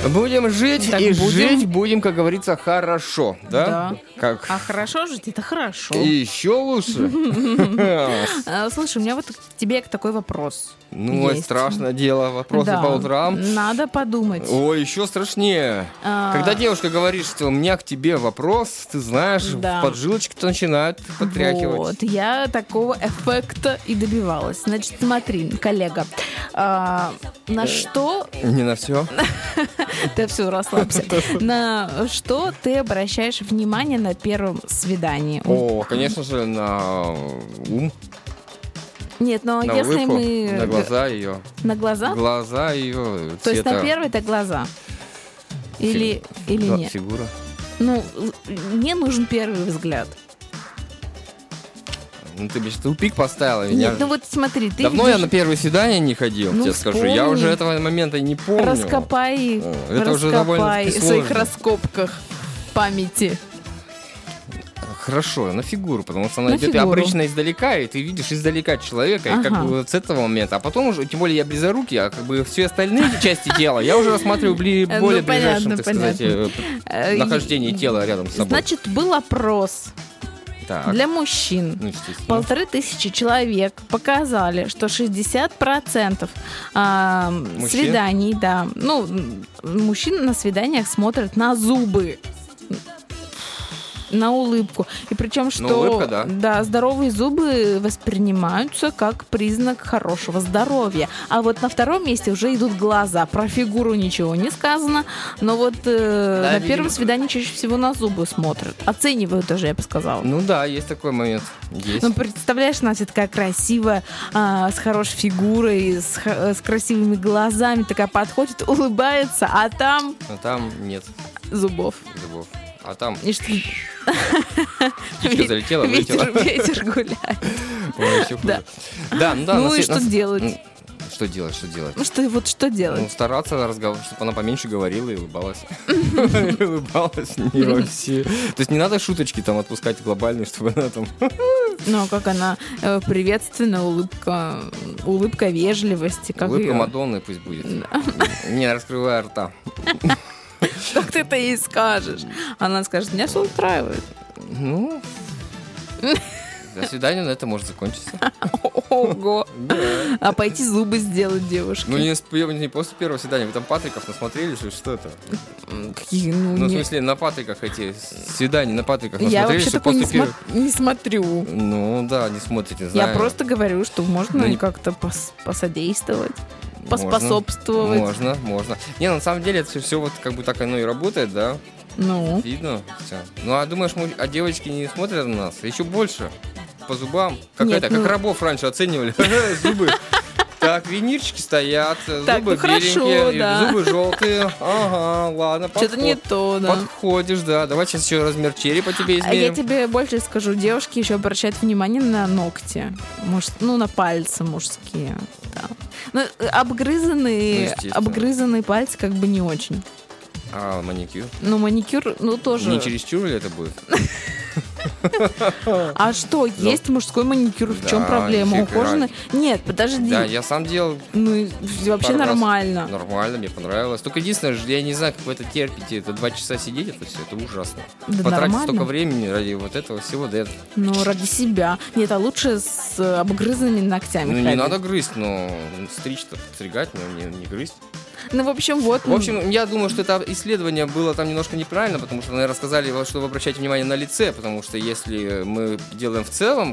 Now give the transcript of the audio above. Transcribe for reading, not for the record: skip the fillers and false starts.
Будем жить, Так и будем. жить будем, как говорится, хорошо, да? Да. Как... А хорошо жить, это хорошо. И еще лучше. Слушай, у меня вот к тебе такой вопрос. Ну, есть. страшное дело, вопросы Да, по утрам. надо подумать. Ой, еще страшнее. Когда девушка говорит, что у меня к тебе вопрос, ты знаешь, Да. поджилочки-то начинают потряхивать. Вот, я такого эффекта и добивалась. Значит, смотри, коллега, на что... Не на все. Ты все, расслабься. На что ты обращаешь внимание на первом свидании? О, конечно же, на ум, Нет, но на если улыбку, мы... на глаза ее. На глаза? Глаза ее. То есть на первый это глаза? Или нет? Фигура. Ну, мне нужен первый взгляд. Ну, ты мне тупик поставила меня. Нет, ну вот смотри, ты Давно видишь... я на первое свидание не ходил, Ну, тебе скажу. Я вспомни. уже этого момента не помню. Раскопай, Это уже довольно-таки в своих сложно. раскопках памяти. Хорошо, на фигуру, потому что она На идет фигуру. обычно издалека, и ты видишь издалека человека, и как Ага. бы вот с этого момента. А потом уже, тем более я близорукий, а как бы все остальные части тела я уже рассматриваю более ближайшем, понятно, так сказать, нахождении тела рядом с собой. Значит, был опрос Так, для мужчин. ну, естественно. 1500 человек показали, что 60% свиданий, да, ну, мужчин на свиданиях смотрят на зубы, на улыбку. И причем, что улыбка, да. здоровые зубы воспринимаются как признак хорошего здоровья. А вот на втором месте уже идут глаза. Про фигуру ничего не сказано, но вот на видимо. первом свидании чаще всего на зубы смотрят. Оценивают даже, я бы сказала. Ну да, есть такой момент. Есть. Ну, представляешь, Настя такая красивая, с хорошей фигурой, с красивыми глазами, такая подходит, улыбается, а там Но там нет зубов. зубов. А там И что? птичка залетела, вылетела. Ветер гуляет. Ой, еще хуже. Да. Да, ну да. Ну на и све- что на с- делать? Ну, Что делать? Ну что Ну, делать? стараться разговаривать, чтобы она поменьше говорила и улыбалась. И улыбалась не во все. То есть не надо шуточки там отпускать глобальные, чтобы она там... Ну, а как она приветственная улыбка вежливости, как Улыбка её? Мадонны пусть будет. Не раскрывая рта. Как ты это ей скажешь? Она скажет, меня все устраивает. Ну... До свидания, на это может закончиться. Ого! Да. А пойти зубы сделать девушке? Ну, не после первого свидания. Вы там Патриков насмотрелись, или что это? Какие? Ну, в не- смысле, на Патриках эти свидания, на Патриках Я насмотрелись, вообще что такой после первого... не смотрю. Ну, да, не смотрите, Я знаю. просто говорю, что можно Ну, не- как-то посодействовать, Можно, поспособствовать. Можно. Не, на самом деле это все вот как бы так оно и работает, да? Ну, Видно все. Ну, а думаешь, девочки не смотрят на нас? Еще больше. По зубам. Как Нет, это, как ну- рабов раньше оценивали. Зубы. Так, винирчики стоят, Так, зубы ну хорошо, беленькие, да. зубы желтые. Ага, ладно, что-то не то, да. подходишь, да. Давай сейчас еще размер черепа тебе А я измерим. тебе больше скажу, девушки еще обращают внимание на ногти, на пальцы мужские. Да. Ну, обгрызанные пальцы как бы не очень. А маникюр? Ну, маникюр, тоже. Не чересчур ли это будет? А что, есть мужской маникюр? В чем Да, проблема? нифига. Ухоженный? Нет, подожди. Да, я сам делал Ну, и вообще пару раз. нормально. Нормально, мне понравилось. Только единственное, я не знаю, как вы это терпите. Это 2 часа сидеть, это все, это ужасно. Да Потратить нормально. столько времени ради вот этого всего, да это... Ну, ради себя. Нет, а лучше с обгрызанными ногтями Ну, не ходить. надо грызть, но стричь-то, стригать, но не грызть. Ну, в общем, вот. В общем, я думаю, что это исследование было там немножко неправильно, потому что, наверное, сказали, что вы обращаете внимание на лице, потому что если мы делаем в целом